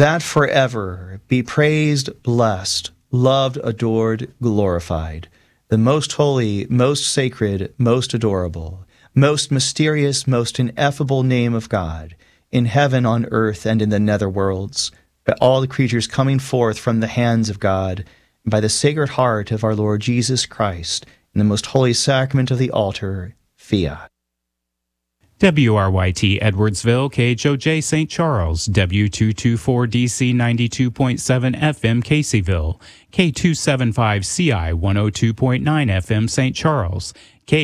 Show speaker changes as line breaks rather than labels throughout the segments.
that forever be praised, blessed, loved, adored, glorified, the most holy, most sacred, most adorable, most mysterious, most ineffable name of God, in heaven, on earth, and in the nether worlds, by all the creatures coming forth from the hands of God, and by the Sacred Heart of our Lord Jesus Christ, in the most holy sacrament of the altar, fiat.
WRYT Edwardsville, KHOJ St. Charles, W224DC 92.7 FM Caseyville, K275CI 102.9 FM St. Charles,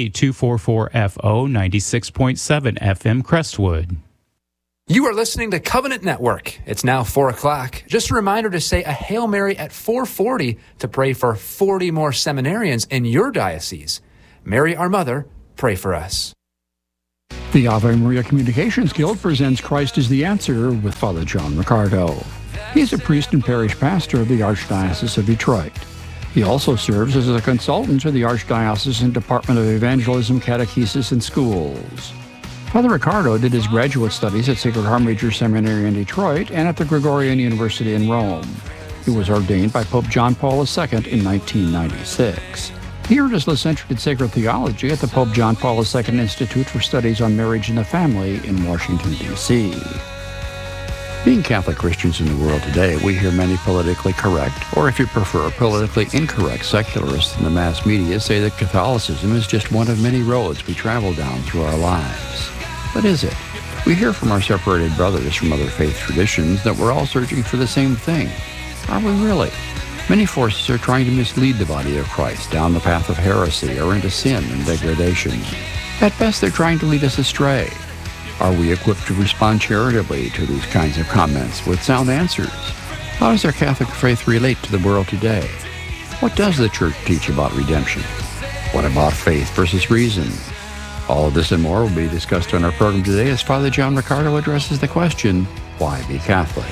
K244FO 96.7 FM Crestwood.
You are listening to Covenant Network. It's now 4 o'clock. Just a reminder to say a Hail Mary at 4:40 to pray for 40 more seminarians in your diocese. Mary, our Mother, pray for us.
The Ave Maria Communications Guild presents Christ is the Answer with Father John Riccardo. He is a priest and parish pastor of the Archdiocese of Detroit. He also serves as a consultant to the Archdiocesan Department of Evangelism, Catechesis, and Schools. Father Riccardo did his graduate studies at Sacred Heart Major Seminary in Detroit and at the Gregorian University in Rome. He was ordained by Pope John Paul II in 1996. He earned his licentiate in Sacred Theology at the Pope John Paul II Institute for Studies on Marriage and the Family in Washington, D.C. Being Catholic Christians in the world today, we hear many politically correct, or if you prefer, politically incorrect secularists in the mass media say that Catholicism is just one of many roads we travel down through our lives. But is it? We hear from our separated brothers from other faith traditions that we're all searching for the same thing. Are we really? Many forces are trying to mislead the body of Christ down the path of heresy or into sin and degradation. At best, they're trying to lead us astray. Are we equipped to respond charitably to these kinds of comments with sound answers? How does our Catholic faith relate to the world today? What does the Church teach about redemption? What about faith versus reason? All of this and more will be discussed on our program today as Father John Riccardo addresses the question, why be Catholic?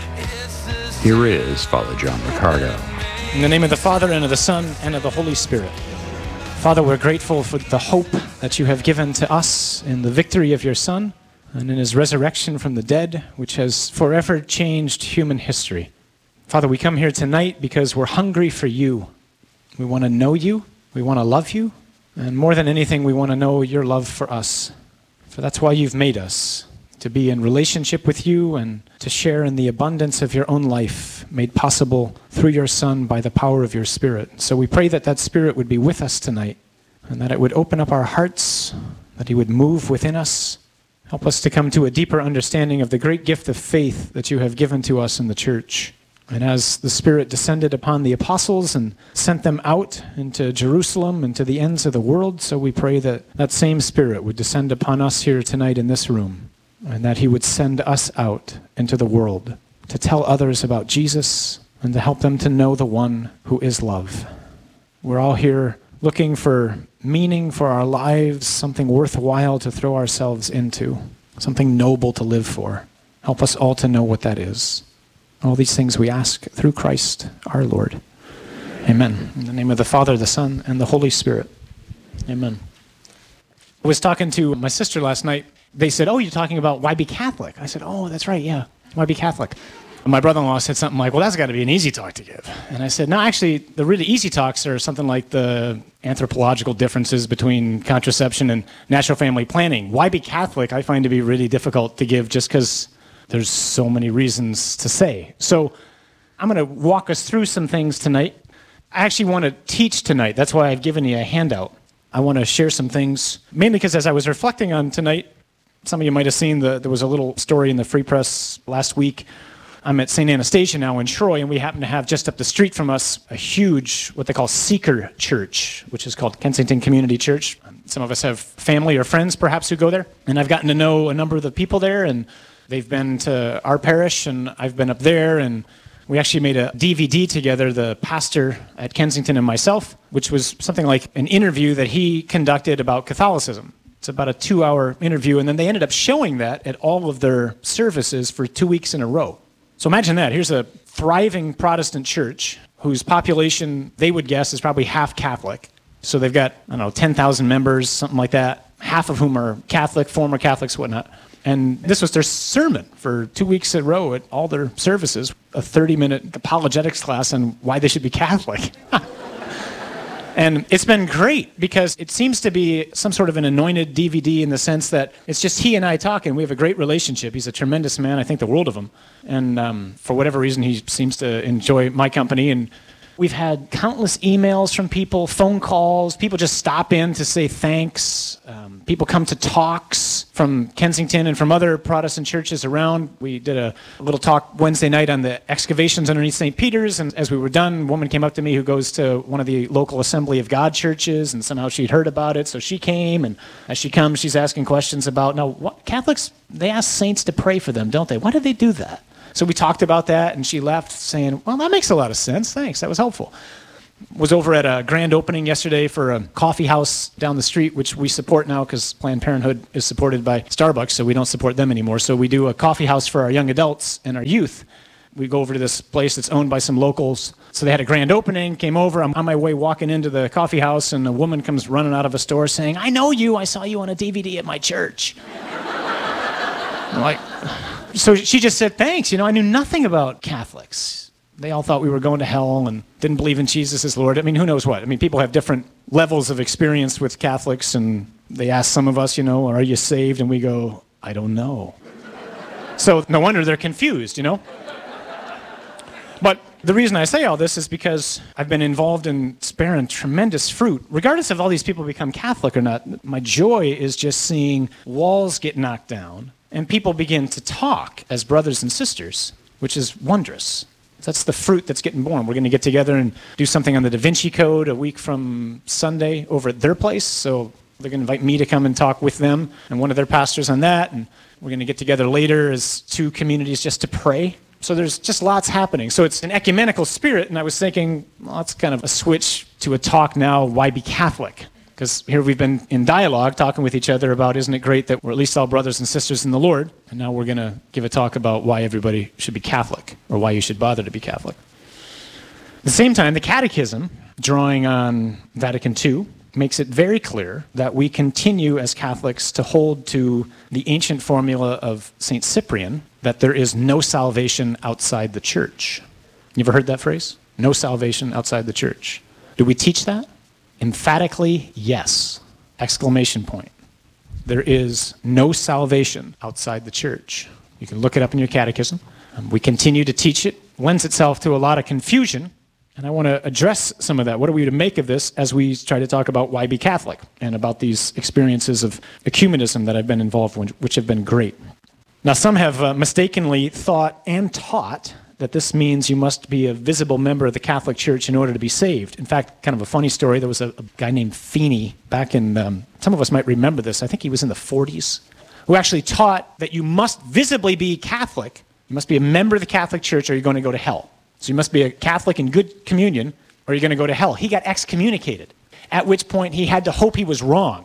Here is Father John Riccardo.
In the name of the Father, and of the Son, and of the Holy Spirit. Father, we're grateful for the hope that you have given to us in the victory of your Son and in his resurrection from the dead, which has forever changed human history. Father, we come here tonight because we're hungry for you. We want to know you, we want to love you, and more than anything, we want to know your love for us. For that's why you've made us, to be in relationship with you and to share in the abundance of your own life, made possible through your Son by the power of your Spirit. So we pray that that Spirit would be with us tonight, and that it would open up our hearts, that he would move within us. Help us to come to a deeper understanding of the great gift of faith that you have given to us in the Church. And as the Spirit descended upon the apostles and sent them out into Jerusalem and to the ends of the world, so we pray that that same Spirit would descend upon us here tonight in this room, and that he would send us out into the world to tell others about Jesus and to help them to know the one who is love. We're all here looking for meaning for our lives, something worthwhile to throw ourselves into, something noble to live for. Help us all to know what that is. All these things we ask through Christ our Lord. Amen. In the name of the Father, the Son, and the Holy Spirit. Amen. I was talking to my sister last night. They said, oh, you're talking about why be Catholic? I said, oh, that's right, yeah. Why be Catholic? And my brother-in-law said something like, well, that's got to be an easy talk to give. And I said, no, actually, the really easy talks are something like the anthropological differences between contraception and natural family planning. Why be Catholic? I find to be really difficult to give just because there's so many reasons to say. So I'm going to walk us through some things tonight. I actually want to teach tonight. That's why I've given you a handout. I want to share some things, mainly because as I was reflecting on tonight, some of you might have seen there was a little story in the Free Press last week. I'm at St. Anastasia now in Troy, and we happen to have just up the street from us a huge, what they call seeker church, which is called Kensington Community Church. Some of us have family or friends perhaps who go there, and I've gotten to know a number of the people there, and they've been to our parish, and I've been up there, and we actually made a DVD together, the pastor at Kensington and myself, which was something like an interview that he conducted about Catholicism. It's about a 2-hour interview, and then they ended up showing that at all of their services for 2 weeks in a row. So imagine that. Here's a thriving Protestant church whose population, they would guess, is probably half Catholic. So they've got, 10,000 members, something like that, half of whom are Catholic, former Catholics, whatnot. And this was their sermon for 2 weeks in a row at all their services, a 30-minute apologetics class on why they should be Catholic. And it's been great because it seems to be some sort of an anointed DVD in the sense that it's just he and I talking. We have a great relationship. He's a tremendous man. I think the world of him. And for whatever reason, he seems to enjoy my company. And we've had countless emails from people, phone calls. People just stop in to say thanks. People come to talks from Kensington and from other Protestant churches around. We did a little talk Wednesday night on the excavations underneath St. Peter's, and as we were done, a woman came up to me who goes to one of the local Assembly of God churches, and somehow she'd heard about it, so she came, and as she comes, she's asking questions about, now, what, Catholics, they ask saints to pray for them, don't they? Why do they do that? So we talked about that, and she left saying, well, that makes a lot of sense. Thanks. That was helpful. Was over at a grand opening yesterday for a coffee house down the street, which we support now because Planned Parenthood is supported by Starbucks, so we don't support them anymore. So we do a coffee house for our young adults and our youth. We go over to this place that's owned by some locals. So they had a grand opening, came over. I'm on my way walking into the coffee house, and a woman comes running out of a store saying, I know you. I saw you on a DVD at my church. I'm like... So she just said, thanks. I knew nothing about Catholics. They all thought we were going to hell and didn't believe in Jesus as Lord. I mean, who knows what? I mean, people have different levels of experience with Catholics, and they ask some of us, are you saved? And we go, I don't know. So no wonder they're confused, But the reason I say all this is because I've been involved in bearing tremendous fruit. Regardless of all these people become Catholic or not, my joy is just seeing walls get knocked down and people begin to talk as brothers and sisters, which is wondrous. That's the fruit that's getting born. We're going to get together and do something on the Da Vinci Code a week from Sunday over at their place. So they're going to invite me to come and talk with them and one of their pastors on that. And we're going to get together later as two communities just to pray. So there's just lots happening. So it's an ecumenical spirit. And I was thinking, well, that's kind of a switch to a talk now, why be Catholic? Because here we've been in dialogue talking with each other about, isn't it great that we're at least all brothers and sisters in the Lord? And now we're going to give a talk about why everybody should be Catholic, or why you should bother to be Catholic. At the same time, the Catechism, drawing on Vatican II, makes it very clear that we continue as Catholics to hold to the ancient formula of St. Cyprian, that there is no salvation outside the church. You ever heard that phrase? No salvation outside the church. Do we teach that? Emphatically, yes. Exclamation point. There is no salvation outside the church. You can look it up in your catechism. We continue to teach it. Lends itself to a lot of confusion, and I want to address some of that. What are we to make of this as we try to talk about why be Catholic and about these experiences of ecumenism that I've been involved in, which have been great. Now, some have mistakenly thought and taught that this means you must be a visible member of the Catholic Church in order to be saved. In fact, kind of a funny story, there was a guy named Feeney back in, some of us might remember this, I think he was in the 40s, who actually taught that you must visibly be Catholic, you must be a member of the Catholic Church, or you're going to go to hell. So you must be a Catholic in good communion, or you're going to go to hell. He got excommunicated, at which point he had to hope he was wrong.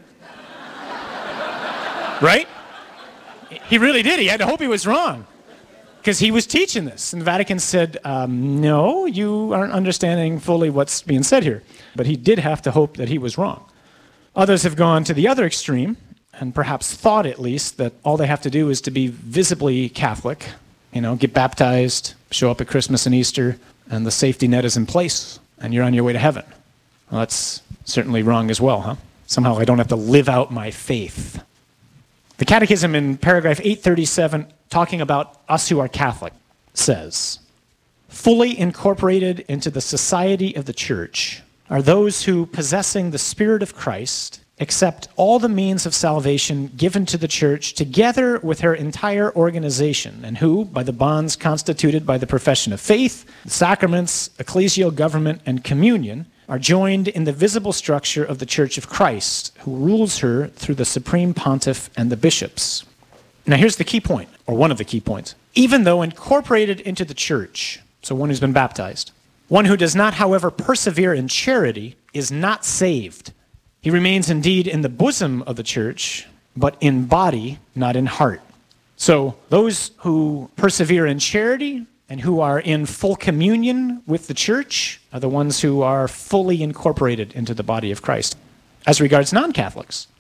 Right? He really did. He had to hope he was wrong, because he was teaching this. And the Vatican said, no, you aren't understanding fully what's being said here. But he did have to hope that he was wrong. Others have gone to the other extreme, and perhaps thought at least that all they have to do is to be visibly Catholic, get baptized, show up at Christmas and Easter, and the safety net is in place, and you're on your way to heaven. Well, that's certainly wrong as well, huh? Somehow I don't have to live out my faith. The Catechism in paragraph 837, talking about us who are Catholic, says, fully incorporated into the society of the Church are those who, possessing the Spirit of Christ, accept all the means of salvation given to the Church together with her entire organization, and who, by the bonds constituted by the profession of faith, the sacraments, ecclesial government, and communion, are joined in the visible structure of the Church of Christ, who rules her through the Supreme Pontiff and the bishops. Now here's the key point, or one of the key points. Even though incorporated into the Church, so one who's been baptized, one who does not, however, persevere in charity is not saved. He remains indeed in the bosom of the Church, but in body, not in heart. So those who persevere in charity and who are in full communion with the Church are the ones who are fully incorporated into the body of Christ. As regards non-Catholics,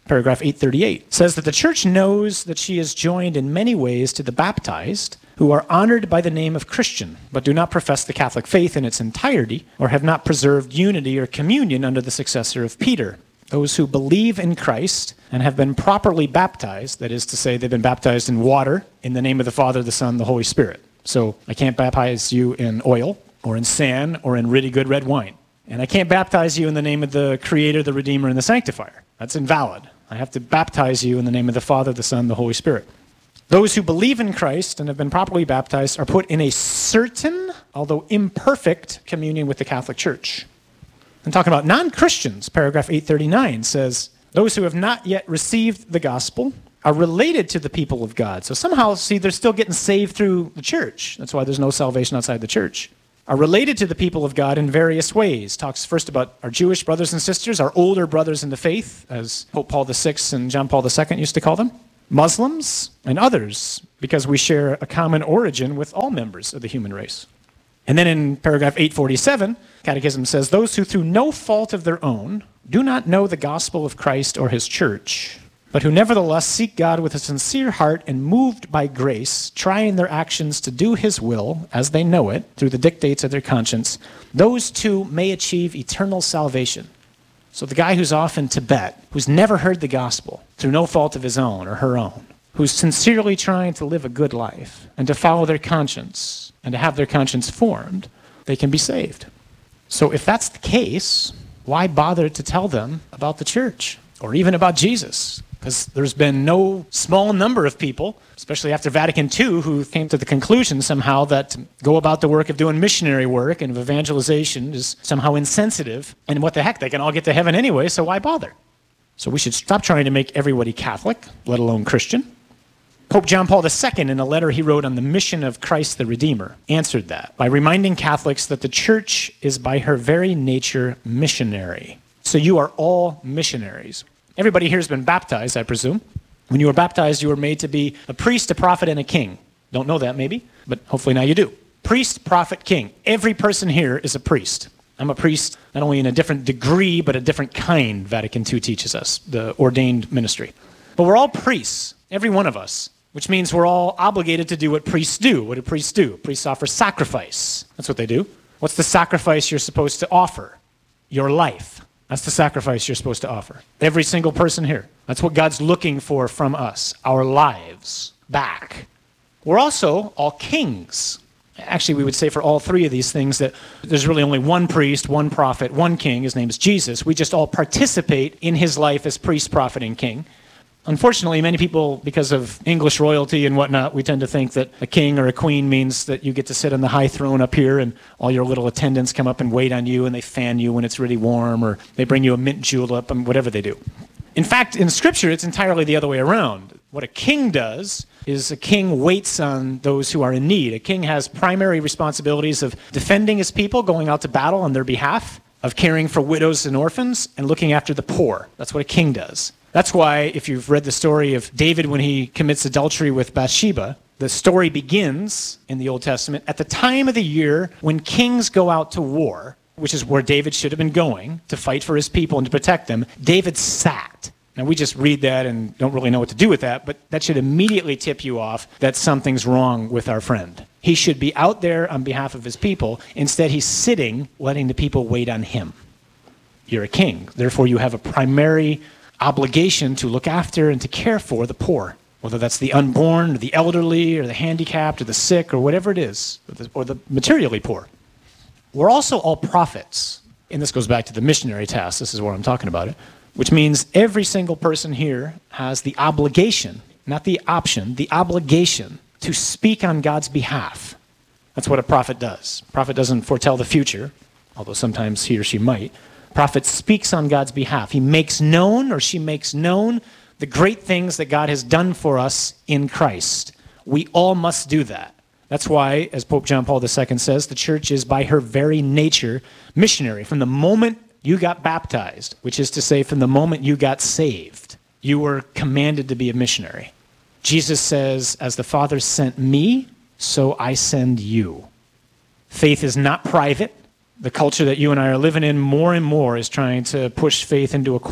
paragraph 838, says that the church knows that she is joined in many ways to the baptized who are honored by the name of Christian, but do not profess the Catholic faith in its entirety, or have not preserved unity or communion under the successor of Peter. Those who believe in Christ and have been properly baptized, that is to say, they've been baptized in water in the name of the Father, the Son, the Holy Spirit. So I can't baptize you in oil or in sand or in really good red wine. And I can't baptize you in the name of the Creator, the Redeemer, and the Sanctifier. That's invalid. I have to baptize you in the name of the Father, the Son, the Holy Spirit. Those who believe in Christ and have been properly baptized are put in a certain, although imperfect, communion with the Catholic Church. I'm talking about non-Christians. Paragraph 839 says, those who have not yet received the gospel are related to the people of God. So somehow, see, they're still getting saved through the church. That's why there's no salvation outside the church. Are related to the people of God in various ways. Talks first about our Jewish brothers and sisters, our older brothers in the faith, as Pope Paul VI and John Paul II used to call them. Muslims and others, because we share a common origin with all members of the human race. And then in paragraph 847, Catechism says, those who through no fault of their own do not know the gospel of Christ or his church, but who nevertheless seek God with a sincere heart and moved by grace, try in their actions to do his will, as they know it, through the dictates of their conscience, those too may achieve eternal salvation. So the guy who's off in Tibet, who's never heard the gospel, through no fault of his own or her own, who's sincerely trying to live a good life and to follow their conscience and to have their conscience formed, they can be saved. So if that's the case, why bother to tell them about the church or even about Jesus? Because there's been no small number of people, especially after Vatican II, who came to the conclusion somehow that to go about the work of doing missionary work and of evangelization is somehow insensitive. And what the heck, they can all get to heaven anyway, so why bother? So we should stop trying to make everybody Catholic, let alone Christian. Pope John Paul II, in a letter he wrote on the mission of Christ the Redeemer, answered that by reminding Catholics that the church is by her very nature missionary. So you are all missionaries. Everybody here has been baptized, I presume. When you were baptized, you were made to be a priest, a prophet, and a king. Don't know that, maybe, but hopefully now you do. Priest, prophet, king. Every person here is a priest. I'm a priest not only in a different degree, but a different kind, Vatican II teaches us, the ordained ministry. But we're all priests, every one of us, which means we're all obligated to do what priests do. What do priests do? Priests offer sacrifice. That's what they do. What's the sacrifice you're supposed to offer? Your life. That's the sacrifice you're supposed to offer. Every single person here. That's what God's looking for from us, our lives back. We're also all kings. Actually, we would say for all three of these things that there's really only one priest, one prophet, one king. His name is Jesus. We just all participate in his life as priest, prophet, and king. Unfortunately, many people, because of English royalty and whatnot, we tend to think that a king or a queen means that you get to sit on the high throne up here and all your little attendants come up and wait on you and they fan you when it's really warm or they bring you a mint julep and whatever they do. In fact, in Scripture, it's entirely the other way around. What a king does is a king waits on those who are in need. A king has primary responsibilities of defending his people, going out to battle on their behalf, of caring for widows and orphans, and looking after the poor. That's what a king does. That's why, if you've read the story of David when he commits adultery with Bathsheba, the story begins in the Old Testament at the time of the year when kings go out to war, which is where David should have been going to fight for his people and to protect them. David sat. Now, we just read that and don't really know what to do with that, but that should immediately tip you off that something's wrong with our friend. He should be out there on behalf of his people. Instead, he's sitting, letting the people wait on him. You're a king. Therefore, you have a primary obligation to look after and to care for the poor, whether that's the unborn or the elderly or the handicapped or the sick or whatever it is, or the materially poor. We're also all prophets, and this goes back to the missionary task. This is where I'm talking about it, which means every single person here has the obligation, not the option, the obligation to speak on God's behalf. That's what a prophet does. A prophet doesn't foretell the future, although sometimes he or she might. Prophet speaks on God's behalf. He makes known, or she makes known, the great things that God has done for us in Christ. We all must do that. That's why, as Pope John Paul II says, the church is by her very nature missionary. From the moment you got baptized, which is to say from the moment you got saved, you were commanded to be a missionary. Jesus says, as the Father sent me, so I send you. Faith is not private. The culture that you and I are living in more and more is trying to push faith into a corner.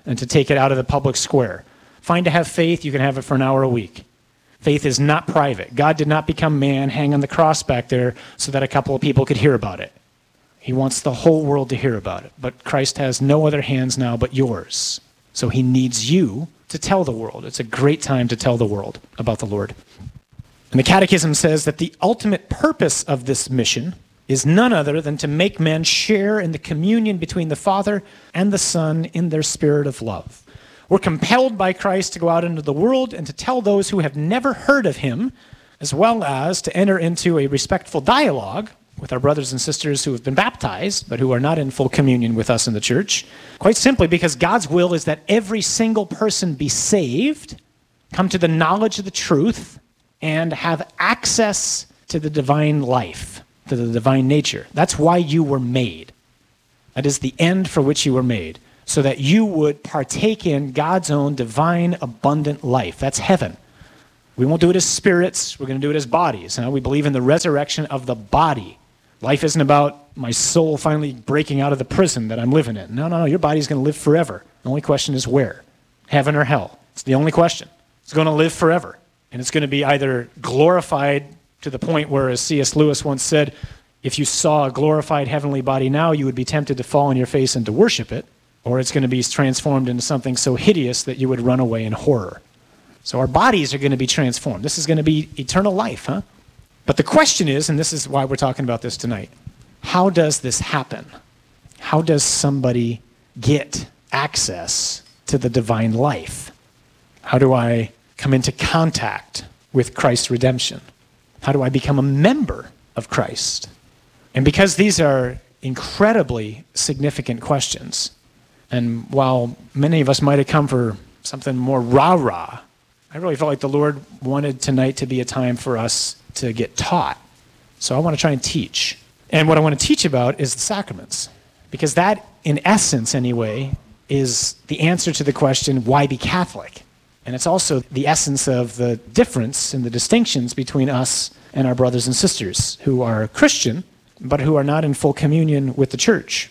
and to take it out of the public square. Fine to have faith, you can have it for an hour a week. Faith is not private. God did not become man, hang on the cross back there so that a couple of people could hear about it. He wants the whole world to hear about it. But Christ has no other hands now but yours. So he needs you to tell the world. It's a great time to tell the world about the Lord. And the Catechism says that the ultimate purpose of this mission is none other than to make men share in the communion between the Father and the Son in their spirit of love. We're compelled by Christ to go out into the world and to tell those who have never heard of him, as well as to enter into a respectful dialogue with our brothers and sisters who have been baptized, but who are not in full communion with us in the church, quite simply because God's will is that every single person be saved, come to the knowledge of the truth, and have access to the divine life, to the divine nature. That's why you were made. That is the end for which you were made, so that you would partake in God's own divine, abundant life. That's heaven. We won't do it as spirits. We're going to do it as bodies. We believe in the resurrection of the body. Life isn't about my soul finally breaking out of the prison that I'm living in. No. Your body's going to live forever. The only question is where? Heaven or hell? It's the only question. It's going to live forever. And it's going to be either glorified to the point where, as C.S. Lewis once said, if you saw a glorified heavenly body now, you would be tempted to fall on your face and to worship it, or it's going to be transformed into something so hideous that you would run away in horror. So our bodies are going to be transformed. This is going to be eternal life, huh? But the question is, and this is why we're talking about this tonight, how does this happen? How does somebody get access to the divine life? How do I come into contact with Christ's redemption? How do I become a member of Christ? And because these are incredibly significant questions, and while many of us might have come for something more rah-rah, I really felt like the Lord wanted tonight to be a time for us to get taught. So I want to try and teach. And what I want to teach about is the sacraments. Because that, in essence anyway, is the answer to the question, why be Catholic? And it's also the essence of the difference and the distinctions between us and our brothers and sisters who are Christian, but who are not in full communion with the church.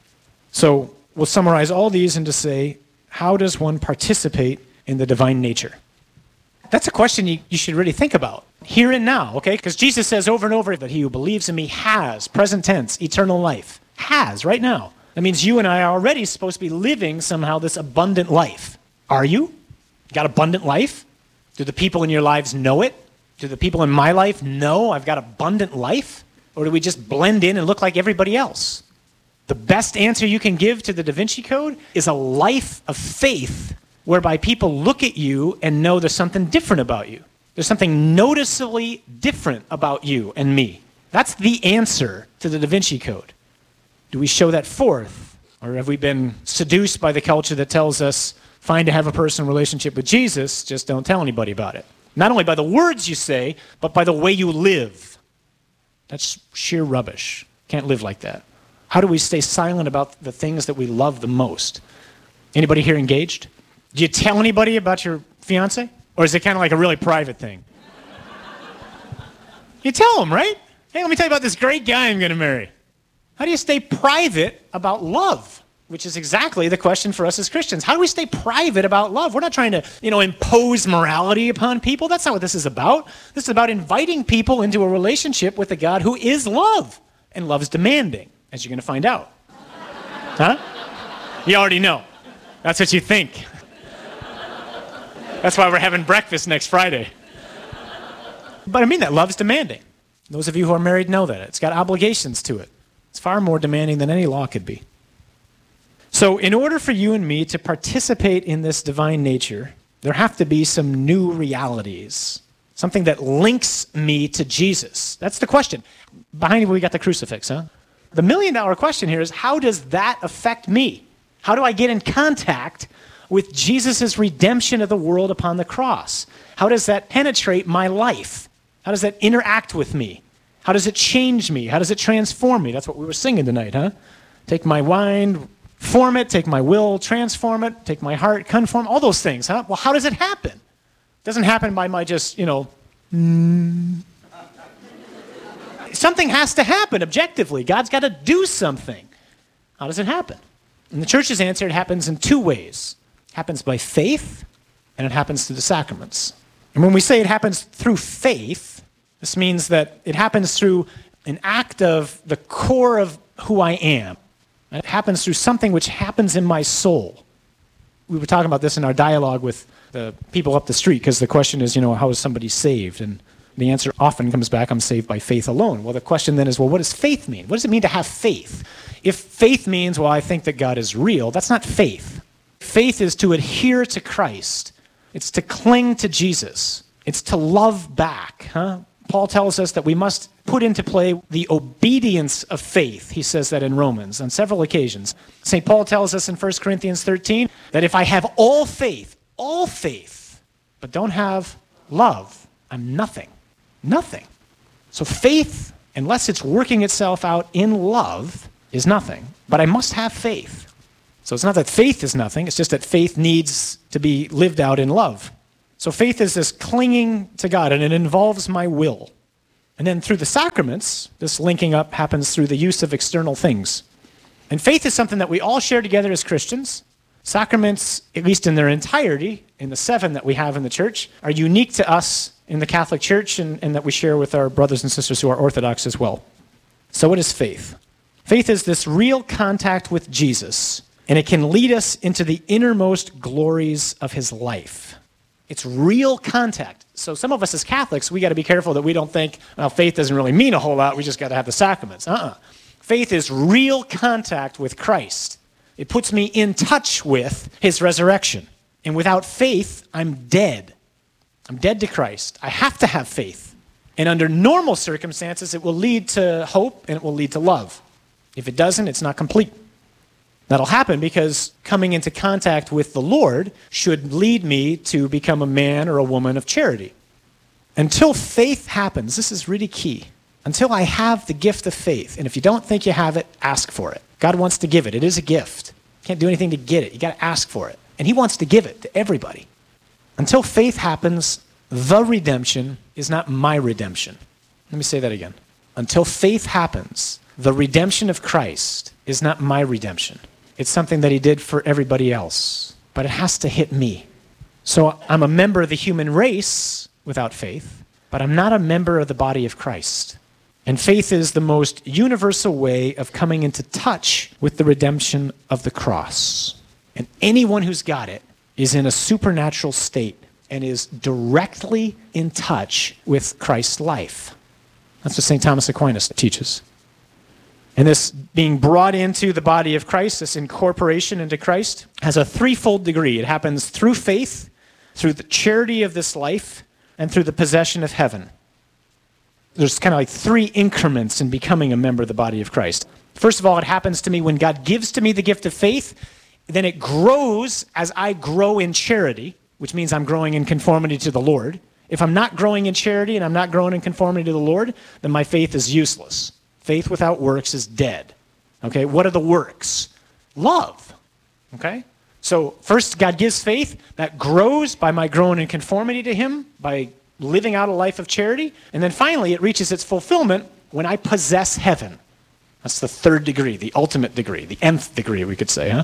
So we'll summarize all these and to say, how does one participate in the divine nature? That's a question you should really think about, here and now, okay? Because Jesus says over and over that he who believes in me has, present tense, eternal life. Has, right now. That means you and I are already supposed to be living somehow this abundant life. Are you? Got abundant life? Do the people in your lives know it? Do the people in my life know I've got abundant life? Or do we just blend in and look like everybody else? The best answer you can give to the Da Vinci Code is a life of faith whereby people look at you and know there's something different about you. There's something noticeably different about you and me. That's the answer to the Da Vinci Code. Do we show that forth? Or have we been seduced by the culture that tells us, fine to have a personal relationship with Jesus, just don't tell anybody about it? Not only by the words you say, but by the way you live. That's sheer rubbish. Can't live like that. How do we stay silent about the things that we love the most? Anybody here engaged? Do you tell anybody about your fiance? Or is it kind of like a really private thing? You tell them, right? Hey, let me tell you about this great guy I'm going to marry. How do you stay private about love? Which is exactly the question for us as Christians. How do we stay private about love? We're not trying to, impose morality upon people. That's not what this is about. This is about inviting people into a relationship with a God who is love. And love is demanding, as you're going to find out. Huh? You already know. That's what you think. That's why we're having breakfast next Friday. But I mean that. Love's demanding. Those of you who are married know that. It's got obligations to it. It's far more demanding than any law could be. So in order for you and me to participate in this divine nature, there have to be some new realities, something that links me to Jesus. That's the question. Behind you, we got the crucifix, huh? The million-dollar question here is, how does that affect me? How do I get in contact with Jesus' redemption of the world upon the cross? How does that penetrate my life? How does that interact with me? How does it change me? How does it transform me? That's what we were singing tonight, huh? Take my mind, form it, take my will, transform it, take my heart, conform, all those things, huh? Well, how does it happen? It doesn't happen by my just, Something has to happen objectively. God's got to do something. How does it happen? And the church's answer, it happens in two ways. happens by faith, and it happens through the sacraments. And when we say it happens through faith, this means that it happens through an act of the core of who I am. It happens through something which happens in my soul. We were talking about this in our dialogue with the people up the street, because the question is, how is somebody saved? And the answer often comes back, I'm saved by faith alone. Well, the question then is, well, what does faith mean? What does it mean to have faith? If faith means, well, I think that God is real, that's not faith. Faith is to adhere to Christ. It's to cling to Jesus. It's to love back. Paul tells us that we must put into play the obedience of faith. He says that in Romans on several occasions. St. Paul tells us in 1 Corinthians 13 that if I have all faith, but don't have love, I'm nothing. Nothing. So faith, unless it's working itself out in love, is nothing. But I must have faith. So it's not that faith is nothing, it's just that faith needs to be lived out in love. So faith is this clinging to God, and it involves my will. And then through the sacraments, this linking up happens through the use of external things. And faith is something that we all share together as Christians. Sacraments, at least in their entirety, in the 7 that we have in the church, are unique to us in the Catholic Church and that we share with our brothers and sisters who are Orthodox as well. So what is faith? Faith is this real contact with Jesus, and it can lead us into the innermost glories of his life. It's real contact. So some of us as Catholics, we got to be careful that we don't think, well, faith doesn't really mean a whole lot, we just got to have the sacraments. Faith is real contact with Christ. It puts me in touch with his resurrection. And without faith, I'm dead. I'm dead to Christ. I have to have faith. And under normal circumstances, it will lead to hope and it will lead to love. If it doesn't, it's not complete. That'll happen because coming into contact with the Lord should lead me to become a man or a woman of charity. Until faith happens, this is really key. Until I have the gift of faith, and if you don't think you have it, ask for it. God wants to give it. It is a gift. You can't do anything to get it. You got to ask for it. And he wants to give it to everybody. Until faith happens, the redemption is not my redemption. Let me say that again. Until faith happens, the redemption of Christ is not my redemption. It's something that he did for everybody else. But it has to hit me. So I'm a member of the human race without faith, but I'm not a member of the body of Christ. And faith is the most universal way of coming into touch with the redemption of the cross. And anyone who's got it is in a supernatural state and is directly in touch with Christ's life. That's what St. Thomas Aquinas teaches. And this being brought into the body of Christ, this incorporation into Christ, has a threefold degree. It happens through faith, through the charity of this life, and through the possession of heaven. There's kind of like 3 increments in becoming a member of the body of Christ. First of all, it happens to me when God gives to me the gift of faith. Then it grows as I grow in charity, which means I'm growing in conformity to the Lord. If I'm not growing in charity and I'm not growing in conformity to the Lord, then my faith is useless. Faith without works is dead. Okay, what are the works? Love. Okay? So first, God gives faith. That grows by my growing in conformity to him, by living out a life of charity. And then finally, it reaches its fulfillment when I possess heaven. That's the 3rd degree, the ultimate degree, the nth degree, we could say,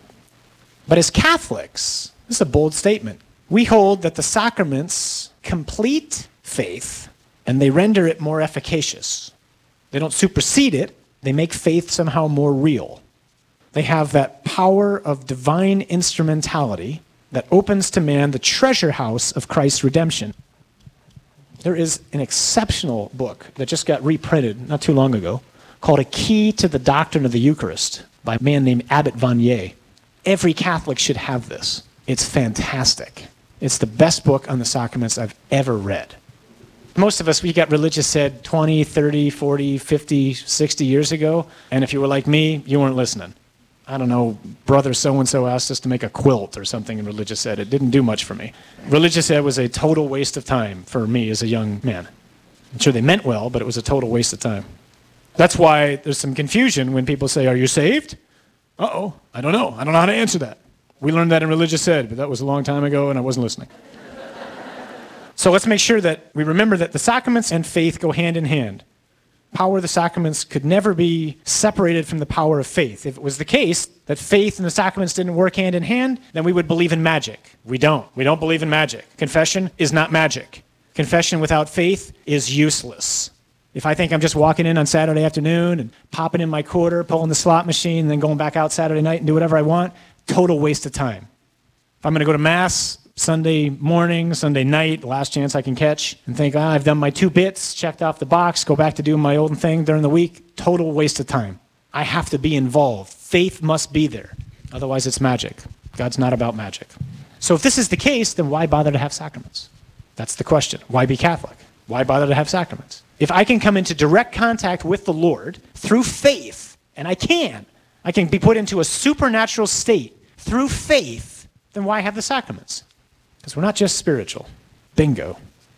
But as Catholics, this is a bold statement. We hold that the sacraments complete faith and they render it more efficacious. They don't supersede it, they make faith somehow more real. They have that power of divine instrumentality that opens to man the treasure house of Christ's redemption. There is an exceptional book that just got reprinted not too long ago called A Key to the Doctrine of the Eucharist by a man named Abbot Vanier. Every Catholic should have this. It's fantastic. It's the best book on the sacraments I've ever read. Most of us, we got religious ed 20, 30, 40, 50, 60 years ago, and if you were like me, you weren't listening. I don't know, brother so-and-so asked us to make a quilt or something in religious ed. It didn't do much for me. Religious ed was a total waste of time for me as a young man. I'm sure they meant well, but it was a total waste of time. That's why there's some confusion when people say, are you saved? Uh-oh, I don't know. I don't know how to answer that. We learned that in religious ed, but that was a long time ago and I wasn't listening. So let's make sure that we remember that the sacraments and faith go hand in hand. power of the sacraments could never be separated from the power of faith. If it was the case that faith and the sacraments didn't work hand in hand, then we would believe in magic. We don't. We don't believe in magic. Confession is not magic. Confession without faith is useless. If I think I'm just walking in on Saturday afternoon and popping in my quarter, pulling the slot machine, and then going back out Saturday night and do whatever I want, total waste of time. If I'm going to go to Mass Sunday morning, Sunday night, last chance I can catch, and think, I've done my 2 bits, checked off the box, go back to doing my old thing during the week, total waste of time. I have to be involved. Faith must be there. Otherwise, it's magic. God's not about magic. So if this is the case, then why bother to have sacraments? That's the question. Why be Catholic? Why bother to have sacraments? If I can come into direct contact with the Lord through faith, and I can be put into a supernatural state through faith, then why have the sacraments? Because we're not just spiritual. Bingo.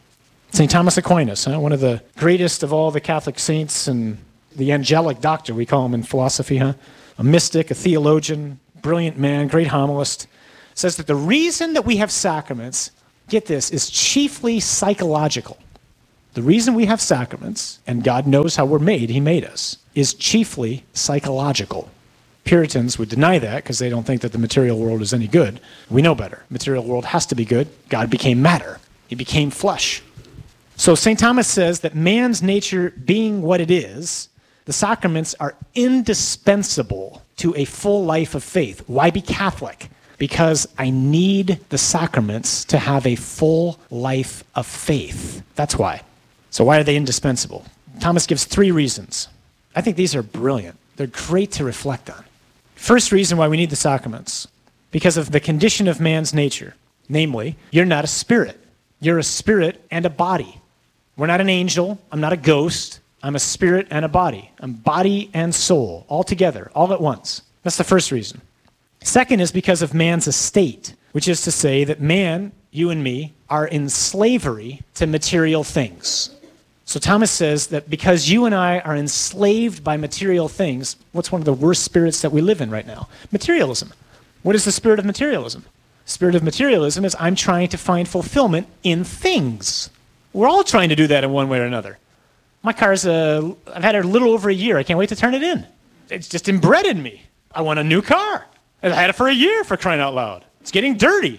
St. Thomas Aquinas, one of the greatest of all the Catholic saints and the angelic doctor, we call him in philosophy, a mystic, a theologian, brilliant man, great homilist, says that the reason that we have sacraments, get this, is chiefly psychological. The reason we have sacraments, and God knows how we're made, he made us, is chiefly psychological. Puritans would deny that because they don't think that the material world is any good. We know better. Material world has to be good. God became matter. He became flesh. So St. Thomas says that man's nature being what it is, the sacraments are indispensable to a full life of faith. Why be Catholic? Because I need the sacraments to have a full life of faith. That's why. So why are they indispensable? Thomas gives 3 reasons. I think these are brilliant. They're great to reflect on. First reason why we need the sacraments, because of the condition of man's nature. Namely, you're not a spirit. You're a spirit and a body. We're not an angel. I'm not a ghost. I'm a spirit and a body. I'm body and soul, all together, all at once. That's the first reason. Second is because of man's estate, which is to say that man, you and me, are in slavery to material things. So Thomas says that because you and I are enslaved by material things, what's one of the worst spirits that we live in right now? Materialism. What is the spirit of materialism? The spirit of materialism is I'm trying to find fulfillment in things. We're all trying to do that in one way or another. My car's, I've had it a little over a year. I can't wait to turn it in. It's just inbred in me. I want a new car. I've had it for a year, for crying out loud. It's getting dirty.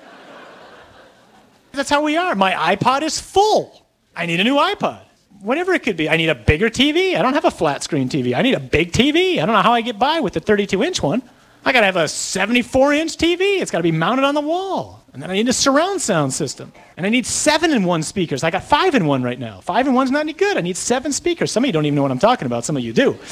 That's how we are. My iPod is full. I need a new iPod. Whatever it could be. I need a bigger TV. I don't have a flat screen TV. I need a big TV. I don't know how I get by with the 32-inch one. I got to have a 74-inch TV. It's got to be mounted on the wall. And then I need a surround sound system. And I need 7-in-1 speakers. I got 5-in-1 right now. 5-in-1's not any good. I need 7 speakers. Some of you don't even know what I'm talking about. Some of you do.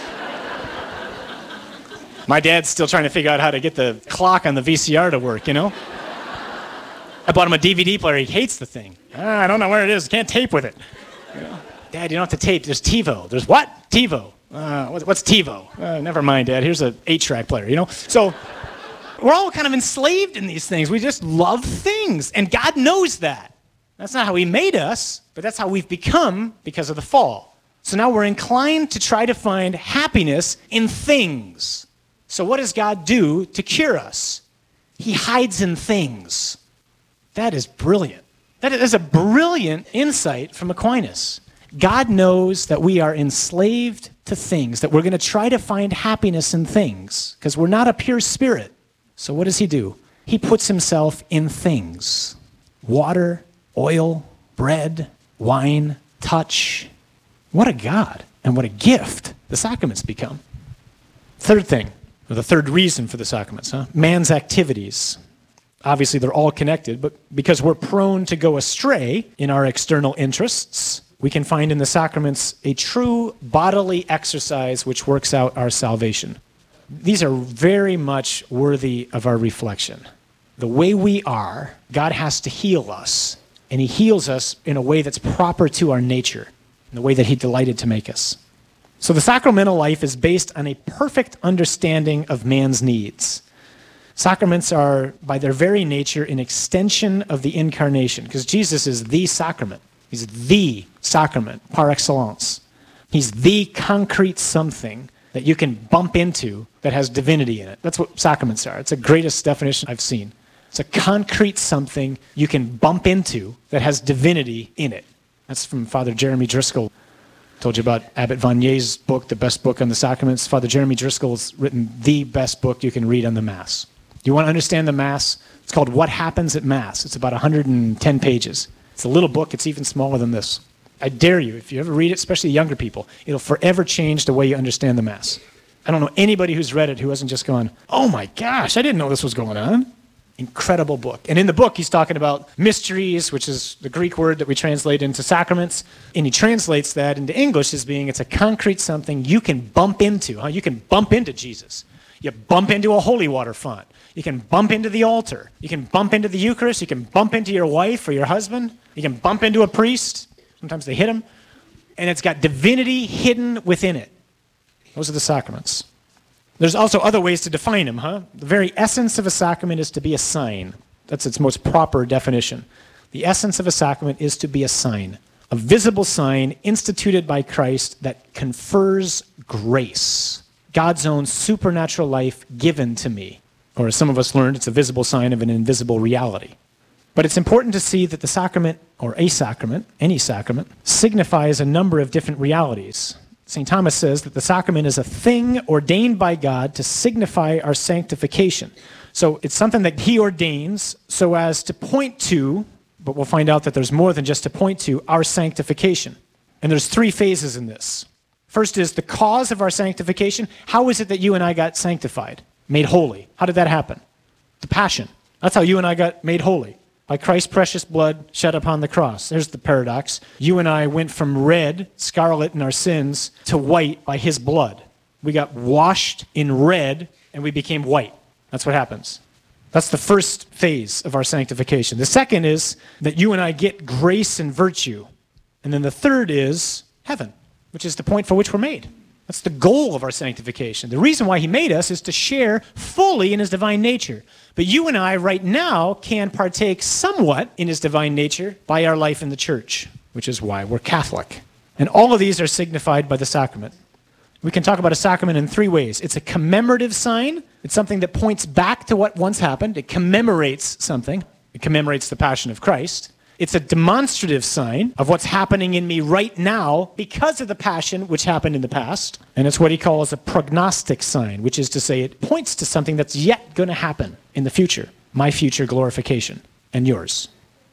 My dad's still trying to figure out how to get the clock on the VCR to work, you know? I bought him a DVD player. He hates the thing. I don't know where it is. Can't tape with it. You know? Dad, you don't have to tape. There's TiVo. There's what? TiVo. What's TiVo? Never mind, Dad. Here's an 8-track player, you know? So we're all kind of enslaved in these things. We just love things. And God knows that. That's not how he made us, but that's how we've become because of the fall. So now we're inclined to try to find happiness in things. So what does God do to cure us? He hides in things. That is brilliant. That is a brilliant insight from Aquinas. God knows that we are enslaved to things, that we're going to try to find happiness in things, because we're not a pure spirit. So what does he do? He puts himself in things. Water, oil, bread, wine, touch. What a God and what a gift the sacraments become. Third thing, or the third reason for the sacraments, man's activities. Obviously, they're all connected, but because we're prone to go astray in our external interests, we can find in the sacraments a true bodily exercise which works out our salvation. These are very much worthy of our reflection. The way we are, God has to heal us, and he heals us in a way that's proper to our nature, in the way that he delighted to make us. So the sacramental life is based on a perfect understanding of man's needs. Sacraments are, by their very nature, an extension of the incarnation, because Jesus is the sacrament. He's the sacrament par excellence. He's the concrete something that you can bump into that has divinity in it. That's what sacraments are. It's the greatest definition I've seen. It's a concrete something you can bump into that has divinity in it. That's from Father Jeremy Driscoll. Told you about Abbot Vanier's book, the best book on the sacraments. Father Jeremy Driscoll's written the best book you can read on the Mass. You want to understand the Mass? It's called What Happens at Mass. It's about 110 pages. It's a little book. It's even smaller than this. I dare you, if you ever read it, especially younger people, it'll forever change the way you understand the Mass. I don't know anybody who's read it who hasn't just gone, oh my gosh, I didn't know this was going on. Incredible book. And in the book, he's talking about mysteries, which is the Greek word that we translate into sacraments. And he translates that into English as being it's a concrete something you can bump into. You can bump into Jesus. You bump into a holy water font. You can bump into the altar. You can bump into the Eucharist. You can bump into your wife or your husband. You can bump into a priest. Sometimes they hit him. And it's got divinity hidden within it. Those are the sacraments. There's also other ways to define them, The very essence of a sacrament is to be a sign. That's its most proper definition. The essence of a sacrament is to be a sign, a visible sign instituted by Christ that confers grace, God's own supernatural life given to me. Or as some of us learned, it's a visible sign of an invisible reality. But it's important to see that the sacrament, or a sacrament, any sacrament, signifies a number of different realities. St. Thomas says that the sacrament is a thing ordained by God to signify our sanctification. So it's something that he ordains so as to point to, but we'll find out that there's more than just to point to, our sanctification. And there's three phases in this. First is the cause of our sanctification. How is it that you and I got sanctified, made holy? How did that happen? The Passion. That's how you and I got made holy. By Christ's precious blood shed upon the cross. There's the paradox. You and I went from red, scarlet in our sins, to white by his blood. We got washed in red, and we became white. That's what happens. That's the first phase of our sanctification. The second is that you and I get grace and virtue. And then the third is heaven, which is the point for which we're made. That's the goal of our sanctification. The reason why he made us is to share fully in his divine nature. But you and I right now can partake somewhat in his divine nature by our life in the church, which is why we're Catholic. And all of these are signified by the sacrament. We can talk about a sacrament in three ways. It's a commemorative sign. It's something that points back to what once happened. It commemorates something. It commemorates the Passion of Christ. It's a demonstrative sign of what's happening in me right now because of the Passion which happened in the past. And it's what he calls a prognostic sign, which is to say it points to something that's yet going to happen in the future, my future glorification and yours.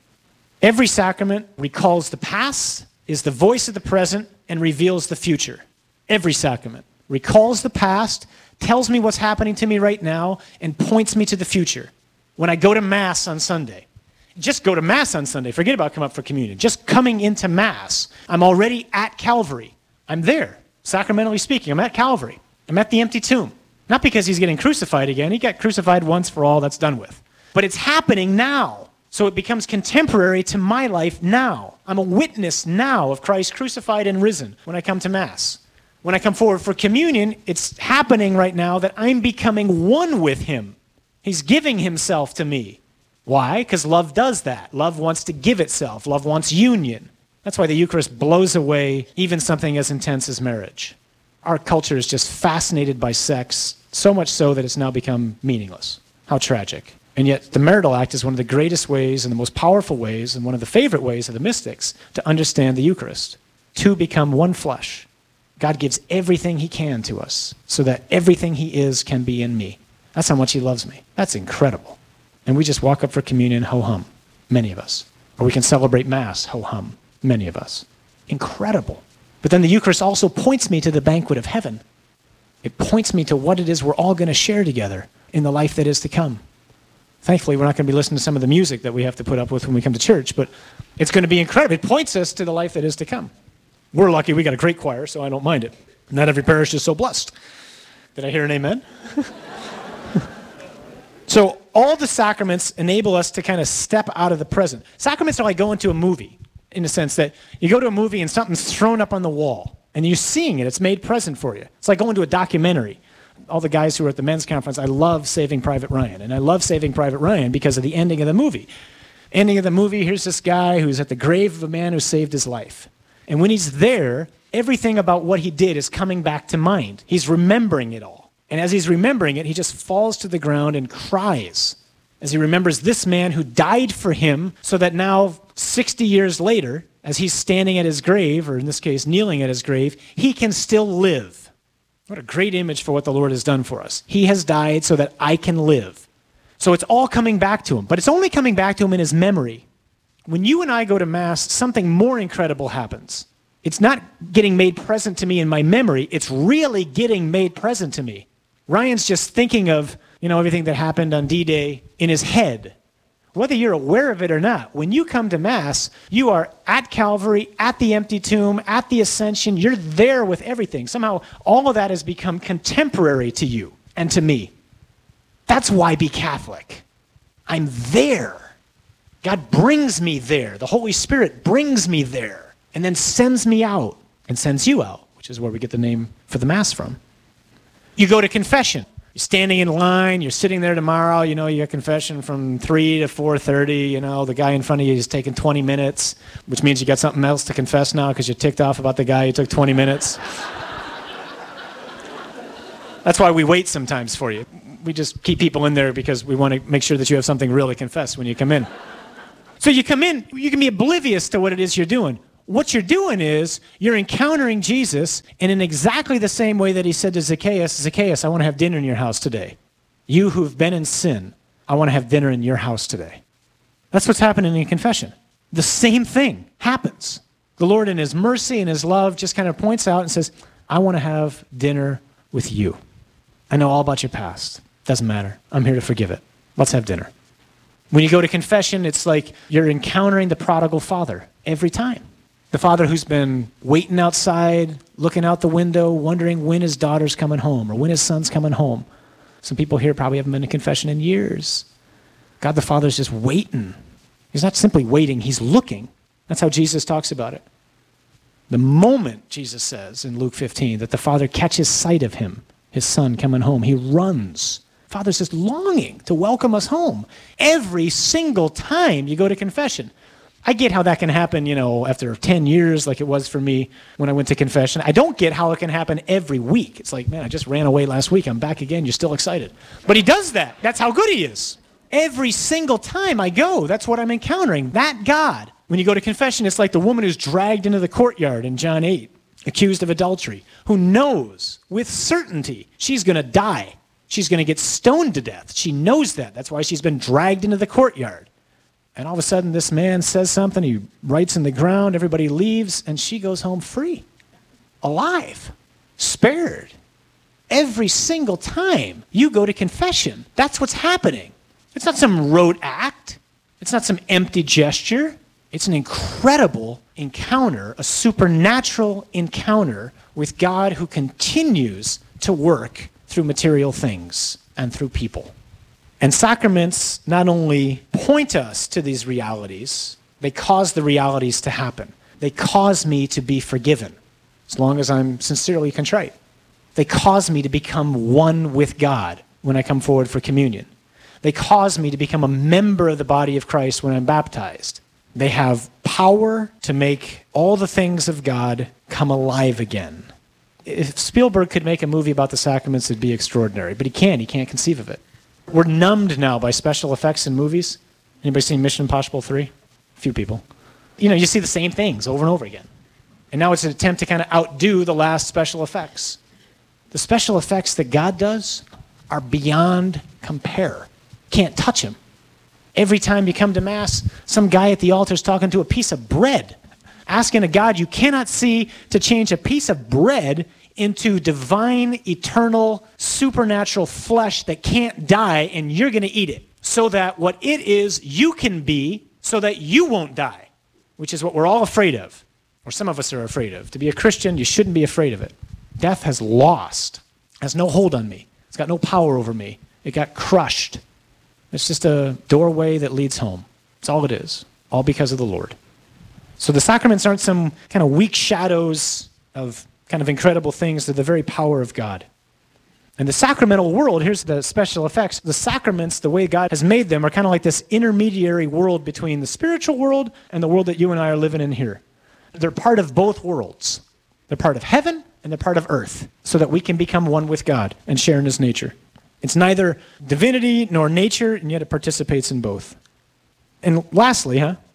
Every sacrament recalls the past, is the voice of the present, and reveals the future. Every sacrament recalls the past, tells me what's happening to me right now, and points me to the future. When I go to Mass on Sunday, just go to Mass on Sunday. Forget about coming up for communion. Just coming into Mass, I'm already at Calvary. I'm there, sacramentally speaking. I'm at Calvary. I'm at the empty tomb. Not because he's getting crucified again. He got crucified once for all, that's done with. But it's happening now. So it becomes contemporary to my life now. I'm a witness now of Christ crucified and risen when I come to Mass. When I come forward for communion, it's happening right now that I'm becoming one with him. He's giving himself to me. Why? Because love does that. Love wants to give itself. Love wants union. That's why the Eucharist blows away even something as intense as marriage. Our culture is just fascinated by sex, so much so that it's now become meaningless. How tragic. And yet the marital act is one of the greatest ways and the most powerful ways and one of the favorite ways of the mystics to understand the Eucharist. Two become one flesh. God gives everything he can to us so that everything he is can be in me. That's how much he loves me. That's incredible. And we just walk up for communion, ho-hum, many of us. Or we can celebrate Mass, ho-hum, many of us. Incredible. But then the Eucharist also points me to the banquet of heaven. It points me to what it is we're all going to share together in the life that is to come. Thankfully, we're not going to be listening to some of the music that we have to put up with when we come to church, but it's going to be incredible. It points us to the life that is to come. We're lucky. We got a great choir, so I don't mind it. Not every parish is so blessed. Did I hear an amen? So all the sacraments enable us to kind of step out of the present. Sacraments are like going to a movie, in the sense that you go to a movie and something's thrown up on the wall, and you're seeing it. It's made present for you. It's like going to a documentary. All the guys who were at the men's conference, I love Saving Private Ryan. And I love Saving Private Ryan because of the ending of the movie. Ending of the movie, here's this guy who's at the grave of a man who saved his life. And when he's there, everything about what he did is coming back to mind. He's remembering it all. And as he's remembering it, he just falls to the ground and cries as he remembers this man who died for him so that now, 60 years later, as he's standing at his grave, or in this case, kneeling at his grave, he can still live. What a great image for what the Lord has done for us. He has died so that I can live. So it's all coming back to him, but it's only coming back to him in his memory. When you and I go to Mass, something more incredible happens. It's not getting made present to me in my memory, it's really getting made present to me. Ryan's just thinking of, everything that happened on D-Day in his head. Whether you're aware of it or not, when you come to Mass, you are at Calvary, at the empty tomb, at the Ascension. You're there with everything. Somehow, all of that has become contemporary to you and to me. That's why be Catholic. I'm there. God brings me there. The Holy Spirit brings me there and then sends me out and sends you out, which is where we get the name for the Mass from. You go to confession. You're standing in line, you're sitting there tomorrow, you got confession from 3 to 4:30, the guy in front of you is taking 20 minutes, which means you got something else to confess now because you're ticked off about the guy who took 20 minutes. That's why we wait sometimes for you. We just keep people in there because we want to make sure that you have something real to confess when you come in. So you come in, you can be oblivious to what it is you're doing. What you're doing is you're encountering Jesus, and in exactly the same way that he said to Zacchaeus, Zacchaeus, I want to have dinner in your house today. You who've been in sin, I want to have dinner in your house today. That's what's happening in confession. The same thing happens. The Lord in his mercy and his love just kind of points out and says, I want to have dinner with you. I know all about your past. Doesn't matter. I'm here to forgive it. Let's have dinner. When you go to confession, it's like you're encountering the prodigal father every time. The father who's been waiting outside, looking out the window, wondering when his daughter's coming home or when his son's coming home. Some people here probably haven't been to confession in years. God the Father's just waiting. He's not simply waiting, he's looking. That's how Jesus talks about it. The moment, Jesus says in Luke 15, that the Father catches sight of him, his son coming home, he runs. Father's just longing to welcome us home. Every single time you go to confession. I get how that can happen, after 10 years like it was for me when I went to confession. I don't get how it can happen every week. It's like, man, I just ran away last week. I'm back again. You're still excited. But he does that. That's how good he is. Every single time I go, that's what I'm encountering. That God. When you go to confession, it's like the woman who's dragged into the courtyard in John 8, accused of adultery, who knows with certainty she's going to die. She's going to get stoned to death. She knows that. That's why she's been dragged into the courtyard. And all of a sudden, this man says something, he writes in the ground, everybody leaves, and she goes home free, alive, spared. Every single time you go to confession, that's what's happening. It's not some rote act. It's not some empty gesture. It's an incredible encounter, a supernatural encounter with God who continues to work through material things and through people. And sacraments not only point us to these realities, they cause the realities to happen. They cause me to be forgiven, as long as I'm sincerely contrite. They cause me to become one with God when I come forward for communion. They cause me to become a member of the body of Christ when I'm baptized. They have power to make all the things of God come alive again. If Spielberg could make a movie about the sacraments, it'd be extraordinary, but he can't conceive of it. We're numbed now by special effects in movies. Anybody seen Mission Impossible 3? A few people. You see the same things over and over again. And now it's an attempt to kind of outdo the last special effects. The special effects that God does are beyond compare. Can't touch him. Every time you come to Mass, some guy at the altar is talking to a piece of bread, asking a God you cannot see to change a piece of bread into divine, eternal, supernatural flesh that can't die, and you're going to eat it, so that what it is, you can be, so that you won't die, which is what we're all afraid of, or some of us are afraid of. To be a Christian, you shouldn't be afraid of it. Death has no hold on me. It's got no power over me. It got crushed. It's just a doorway that leads home. That's all it is, all because of the Lord. So the sacraments aren't some kind of weak shadows of kind of incredible things. They're the very power of God. And the sacramental world, here's the special effects. The sacraments, the way God has made them, are kind of like this intermediary world between the spiritual world and the world that you and I are living in here. They're part of both worlds. They're part of heaven and they're part of earth, so that we can become one with God and share in his nature. It's neither divinity nor nature, and yet it participates in both. And lastly,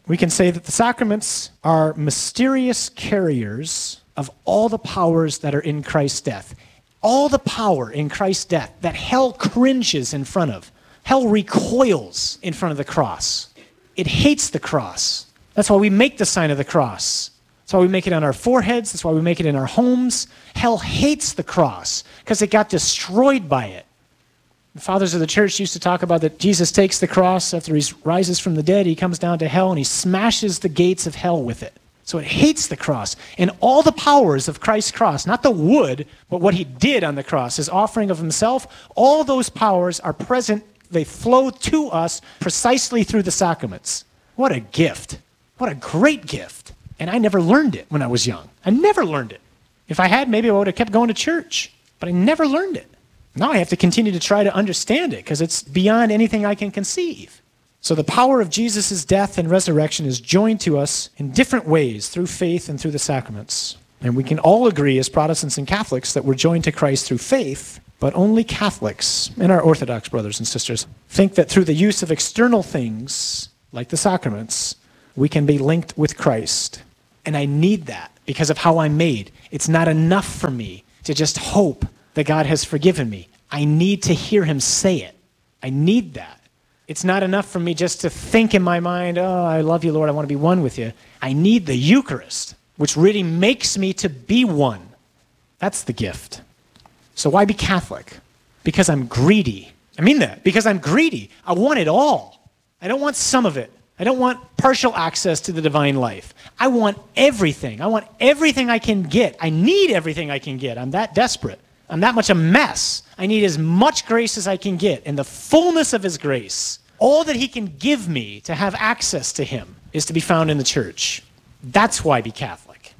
we can say that the sacraments are mysterious carriers of all the powers that are in Christ's death. All the power in Christ's death that hell cringes in front of. Hell recoils in front of the cross. It hates the cross. That's why we make the sign of the cross. That's why we make it on our foreheads. That's why we make it in our homes. Hell hates the cross because it got destroyed by it. The fathers of the church used to talk about that Jesus takes the cross after he rises from the dead. He comes down to hell and he smashes the gates of hell with it. So it hates the cross. And all the powers of Christ's cross, not the wood, but what he did on the cross, his offering of himself, all those powers are present. They flow to us precisely through the sacraments. What a gift. What a great gift. And I never learned it when I was young. I never learned it. If I had, maybe I would have kept going to church. But I never learned it. Now I have to continue to try to understand it because it's beyond anything I can conceive. So the power of Jesus' death and resurrection is joined to us in different ways through faith and through the sacraments. And we can all agree as Protestants and Catholics that we're joined to Christ through faith, but only Catholics and our Orthodox brothers and sisters think that through the use of external things, like the sacraments, we can be linked with Christ. And I need that because of how I'm made. It's not enough for me to just hope that God has forgiven me. I need to hear him say it. I need that. It's not enough for me just to think in my mind, oh, I love you, Lord, I want to be one with you. I need the Eucharist, which really makes me to be one. That's the gift. So why be Catholic? Because I'm greedy. I mean that, because I'm greedy. I want it all. I don't want some of it. I don't want partial access to the divine life. I want everything. I want everything I can get. I need everything I can get. I'm that desperate. I'm that much a mess. I need as much grace as I can get. And the fullness of his grace, all that he can give me to have access to him, is to be found in the church. That's why be Catholic.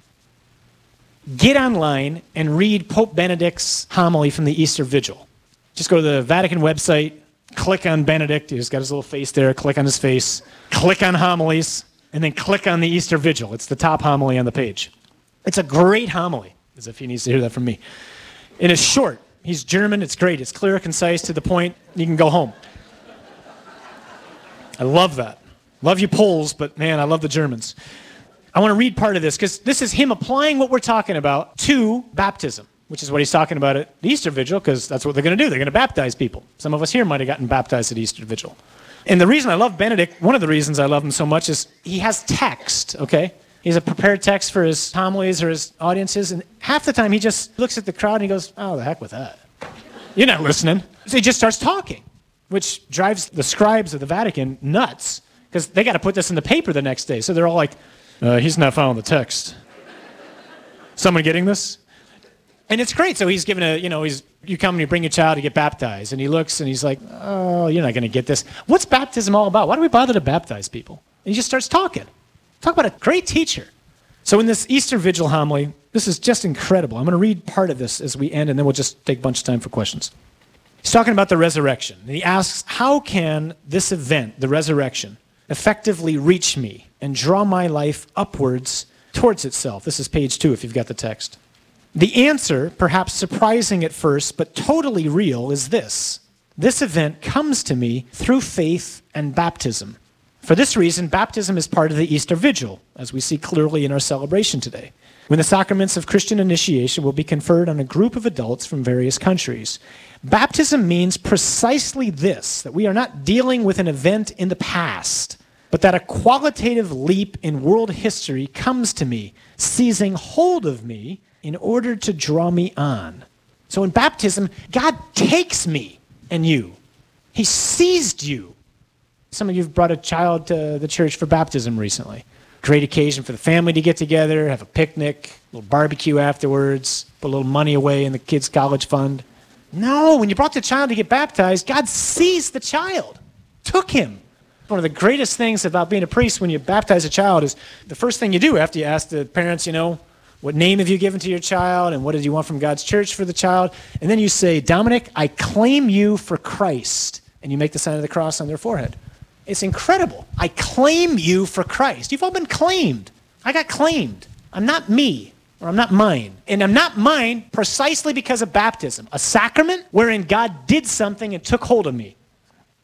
Get online and read Pope Benedict's homily from the Easter Vigil. Just go to the Vatican website, click on Benedict. He's got his little face there. Click on his face. Click on homilies, and then click on the Easter Vigil. It's the top homily on the page. It's a great homily, as if he needs to hear that from me. It is short. He's German. It's great. It's clear, concise, to the point. You can go home. I love that. Love you Poles, but man, I love the Germans. I want to read part of this because this is him applying what we're talking about to baptism, which is what he's talking about at the Easter Vigil because that's what they're going to do. They're going to baptize people. Some of us here might have gotten baptized at Easter Vigil. And the reason I love Benedict, one of the reasons I love him so much is he has text, okay? He's a prepared text for his homilies or his audiences, and half the time he just looks at the crowd and he goes, oh, the heck with that. You're not listening. So he just starts talking, which drives the scribes of the Vatican nuts, because they got to put this in the paper the next day. So they're all like, he's not following the text. Someone getting this? And it's great. So he's given you come and you bring your child to get baptized, and he looks and he's like, oh, you're not going to get this. What's baptism all about? Why do we bother to baptize people? And he just starts talking. Talk about a great teacher. So in this Easter Vigil homily, this is just incredible. I'm going to read part of this as we end, and then we'll just take a bunch of time for questions. He's talking about the resurrection. And he asks, how can this event, the resurrection, effectively reach me and draw my life upwards towards itself? This is page 2 if you've got the text. The answer, perhaps surprising at first, but totally real, is this. This event comes to me through faith and baptism. For this reason, baptism is part of the Easter Vigil, as we see clearly in our celebration today, when the sacraments of Christian initiation will be conferred on a group of adults from various countries. Baptism means precisely this, that we are not dealing with an event in the past, but that a qualitative leap in world history comes to me, seizing hold of me in order to draw me on. So in baptism, God takes me and you. He seized you. Some of you have brought a child to the church for baptism recently. Great occasion for the family to get together, have a picnic, a little barbecue afterwards, put a little money away in the kids' college fund. No, when you brought the child to get baptized, God seized the child, took him. One of the greatest things about being a priest when you baptize a child is the first thing you do after you ask the parents, what name have you given to your child and what did you want from God's church for the child? And then you say, Dominic, I claim you for Christ. And you make the sign of the cross on their forehead. It's incredible. I claim you for Christ. You've all been claimed. I got claimed. I'm not me, or I'm not mine. And I'm not mine precisely because of baptism, a sacrament wherein God did something and took hold of me.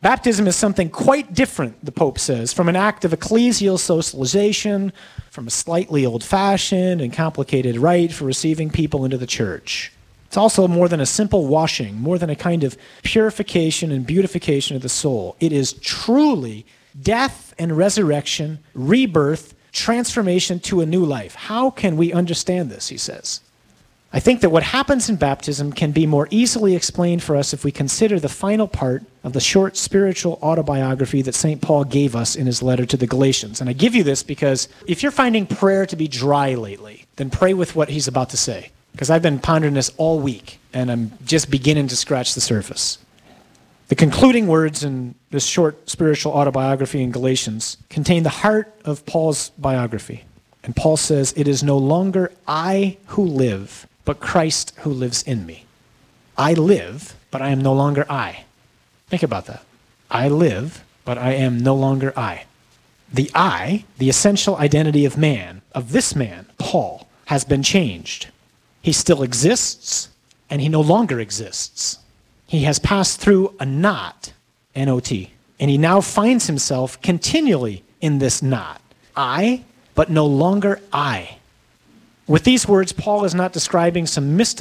Baptism is something quite different, the Pope says, from an act of ecclesial socialization, from a slightly old-fashioned and complicated rite for receiving people into the church. It's also more than a simple washing, more than a kind of purification and beautification of the soul. It is truly death and resurrection, rebirth, transformation to a new life. How can we understand this, he says? I think that what happens in baptism can be more easily explained for us if we consider the final part of the short spiritual autobiography that St. Paul gave us in his letter to the Galatians. And I give you this because if you're finding prayer to be dry lately, then pray with what he's about to say. Because I've been pondering this all week, and I'm just beginning to scratch the surface. The concluding words in this short spiritual autobiography in Galatians contain the heart of Paul's biography. And Paul says, "It is no longer I who live, but Christ who lives in me. I live, but I am no longer I." Think about that. I live, but I am no longer I. The I, the essential identity of man, of this man, Paul, has been changed. He still exists, and he no longer exists. He has passed through a knot, N-O-T, and he now finds himself continually in this knot. I, but no longer I. With these words, Paul is not describing some mystical